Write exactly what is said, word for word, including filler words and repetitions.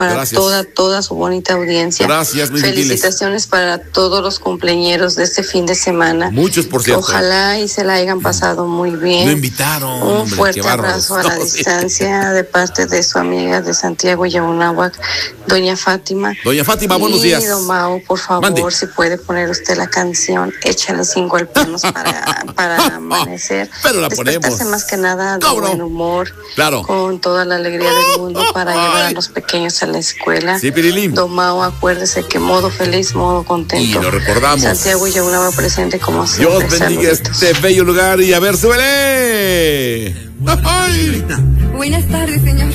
para Gracias. toda, toda su bonita audiencia. Gracias, muy gentiles. Felicitaciones para todos los cumpleañeros de este fin de semana. Muchos, por cierto. Ojalá y se la hayan pasado muy bien. Lo invitaron. Un hombre, fuerte qué bárbaros. abrazo a la No, sí. distancia de parte de su amiga de Santiago Yahunáhuac, doña Fátima. Doña Fátima, buenos días. Y don Mau, por favor, Mande. si puede poner usted la canción Échale cinco al pianos para, para amanecer. Pero la Despertarse ponemos. más que nada de ¿Cómo no? buen humor. Claro. Con toda la alegría del mundo para llevar a los pequeños a la escuela. Sí, Pirilín. Don Mau, acuérdese que modo feliz, modo contento. Y lo recordamos. Santiago Yahunáhuac presente como siempre. Dios bendiga Saluditos. este bello lugar y a ver, súbele. ¡Ay! Buenas tardes, señor.